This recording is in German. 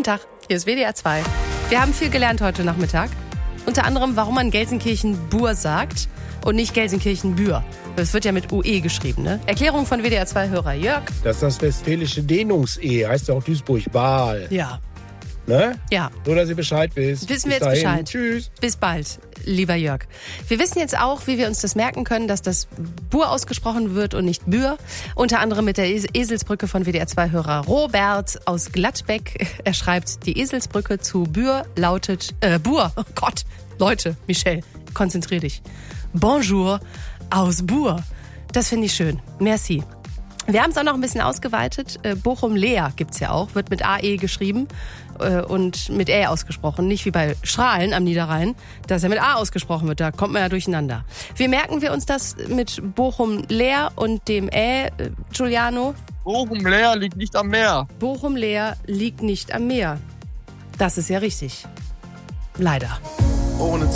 Tag, hier ist WDR 2. Wir haben viel gelernt heute Nachmittag. Unter anderem, warum man Gelsenkirchen-Bur sagt und nicht Gelsenkirchen-Bür. Das wird ja mit UE geschrieben, ne? Erklärung von WDR 2-Hörer Jörg. Das ist das westfälische Dehnungs-E, heißt ja auch Duisburg-Baal. Ja. Ne? Ja. Nur, dass ihr Bescheid wisst. Wissen wir Bis jetzt dahin. Bescheid. Tschüss. Bis bald, lieber Jörg. Wir wissen jetzt auch, wie wir uns das merken können, dass das Bur ausgesprochen wird und nicht Bür. Unter anderem mit der Eselsbrücke von WDR 2-Hörer Robert aus Gladbeck. Er schreibt, die Eselsbrücke zu Bür lautet, Bur, oh Gott, Leute, Michelle, konzentrier dich. Bonjour aus Bur. Das finde ich schön. Merci. Wir haben es auch noch ein bisschen ausgeweitet. Bochum-Leer gibt's ja auch, wird mit AE geschrieben und mit Ä ausgesprochen. Nicht wie bei Strahlen am Niederrhein, dass er mit A ausgesprochen wird. Da kommt man ja durcheinander. Wie merken wir uns das mit Bochum-Leer und dem Ä, Giuliano? Bochum-Leer liegt nicht am Meer. Bochum-Leer liegt nicht am Meer. Das ist ja richtig. Leider. Ohne